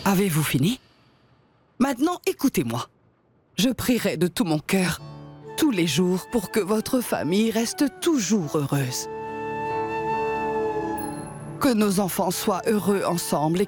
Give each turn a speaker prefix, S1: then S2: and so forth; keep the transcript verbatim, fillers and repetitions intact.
S1: Avez-vous fini? Maintenant, écoutez-moi. Je prierai de tout mon cœur, tous les jours, pour que votre famille reste toujours heureuse. Que nos enfants soient heureux ensemble et